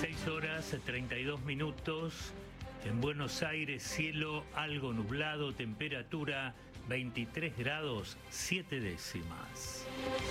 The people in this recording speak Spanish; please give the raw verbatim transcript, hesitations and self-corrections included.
seis horas treinta y dos minutos. En Buenos Aires, cielo algo nublado, temperatura veintitrés grados siete décimas.